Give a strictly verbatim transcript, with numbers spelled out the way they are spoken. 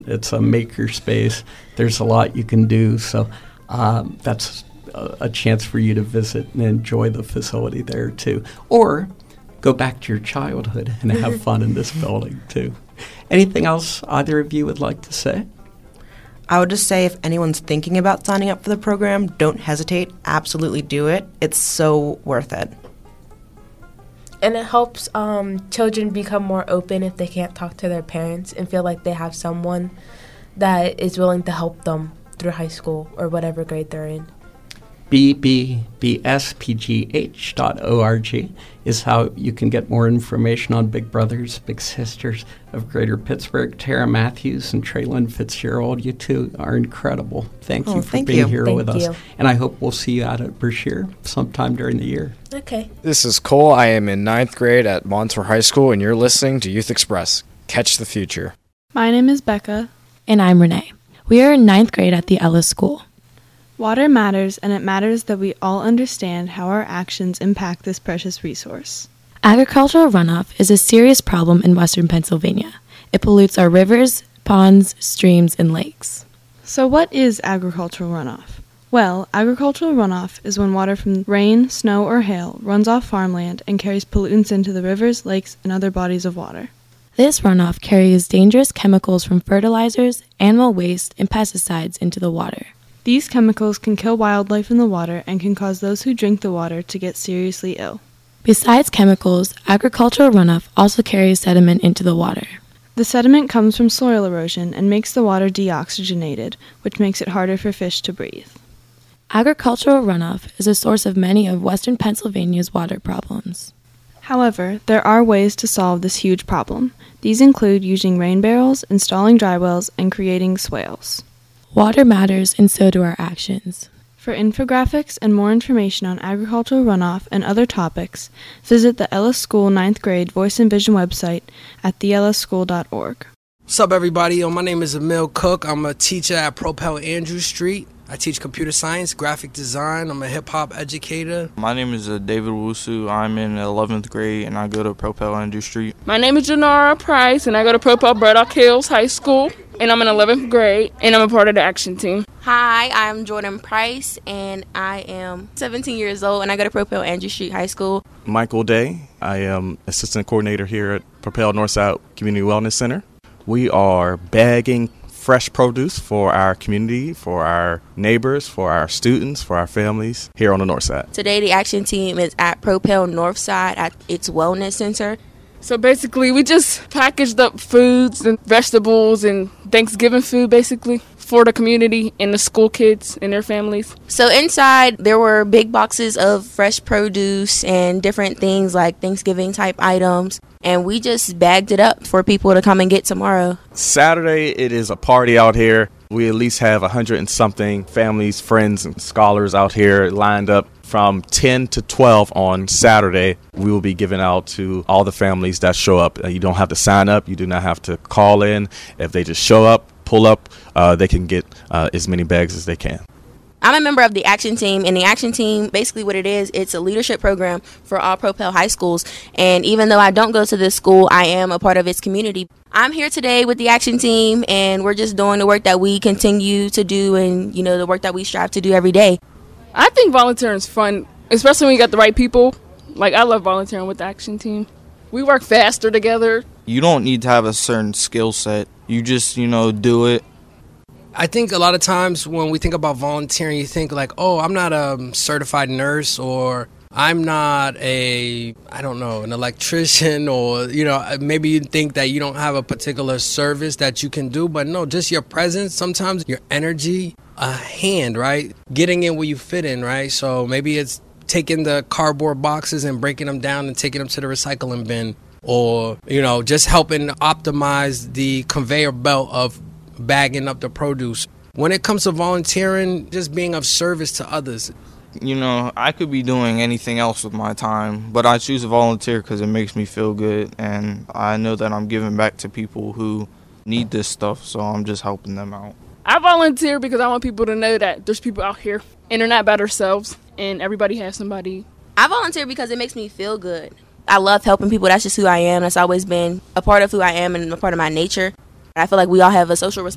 It's a maker space. There's a lot you can do. So um, that's a, a chance for you to visit and enjoy the facility there too. Or go back to your childhood and have fun in this building too. Anything else either of you would like to say? I would just say if anyone's thinking about signing up for the program, don't hesitate. Absolutely do it. It's so worth it. And it helps um, children become more open if they can't talk to their parents and feel like they have someone that is willing to help them through high school or whatever grade they're in. b b b s p g h dot org is how you can get more information on Big Brothers Big Sisters of Greater Pittsburgh. Tara Matthews and Traylon Fitzgerald, you two are incredible. Thank oh, you for thank being you. here thank with you. us. And I hope we'll see you out at Brashear sometime during the year. Okay. This is Cole. I am in ninth grade at Montour High School, and you're listening to Youth Express. Catch the future. My name is Becca. And I'm Renee. We are in ninth grade at the Ellis School. Water matters, and it matters that we all understand how our actions impact this precious resource. Agricultural runoff is a serious problem in western Pennsylvania. It pollutes our rivers, ponds, streams, and lakes. So what is agricultural runoff? Well, agricultural runoff is when water from rain, snow, or hail runs off farmland and carries pollutants into the rivers, lakes, and other bodies of water. This runoff carries dangerous chemicals from fertilizers, animal waste, and pesticides into the water. These chemicals can kill wildlife in the water and can cause those who drink the water to get seriously ill. Besides chemicals, agricultural runoff also carries sediment into the water. The sediment comes from soil erosion and makes the water deoxygenated, which makes it harder for fish to breathe. Agricultural runoff is a source of many of western Pennsylvania's water problems. However, there are ways to solve this huge problem. These include using rain barrels, installing dry wells, and creating swales. Water matters, and so do our actions. For infographics and more information on agricultural runoff and other topics, visit the Ellis School ninth grade Voice and Vision website at the ellis school dot org. What's up, everybody? My name is Emil Cook. I'm a teacher at Propel Andrew Street. I teach computer science, graphic design. I'm a hip-hop educator. My name is uh, David Wusu. I'm in eleventh grade, and I go to Propel Andrew Street. My name is Janara Price, and I go to Propel Burdock Hills High School, and I'm in eleventh grade, and I'm a part of the action team. Hi, I'm Jordan Price, and I am seventeen years old, and I go to Propel Andrew Street High School. Michael Day. I am assistant coordinator here at Propel Northside Community Wellness Center. We are bagging fresh produce for our community, for our neighbors, for our students, for our families here on the north side. Today the action team is at Propel Northside at its wellness center. So basically we just packaged up foods and vegetables and Thanksgiving food basically for the community and the school kids and their families. So inside there were big boxes of fresh produce and different things like Thanksgiving type items. And we just bagged it up for people to come and get tomorrow. Saturday, it is a party out here. We at least have a hundred and something families, friends, and scholars out here lined up from ten to twelve on Saturday. We will be giving out to all the families that show up. You don't have to sign up. You do not have to call in. If they just show up, pull up, uh, they can get uh, as many bags as they can. I'm a member of the action team, and the action team, basically what it is, it's a leadership program for all Propel high schools. And even though I don't go to this school, I am a part of its community. I'm here today with the action team, and we're just doing the work that we continue to do and, you know, the work that we strive to do every day. I think volunteering is fun, especially when you got the right people. Like, I love volunteering with the action team. We work faster together. You don't need to have a certain skill set. You just, you know, do it. I think a lot of times when we think about volunteering, you think like, oh, I'm not a certified nurse, or I'm not a, I don't know, an electrician, or, you know, maybe you think that you don't have a particular service that you can do. But no, just your presence, sometimes your energy, a hand, right? Getting in where you fit in, right? So maybe it's taking the cardboard boxes and breaking them down and taking them to the recycling bin, or, you know, just helping optimize the conveyor belt of bagging up the produce. When it comes to volunteering, just being of service to others. You know, I could be doing anything else with my time, but I choose to volunteer because it makes me feel good, and I know that I'm giving back to people who need this stuff, so I'm just helping them out. I volunteer because I want people to know that there's people out here and they're not by themselves, and everybody has somebody. I volunteer because it makes me feel good. I love helping people. That's just who I am. That's always been a part of who I am and a part of my nature. I feel like we all have a social responsibility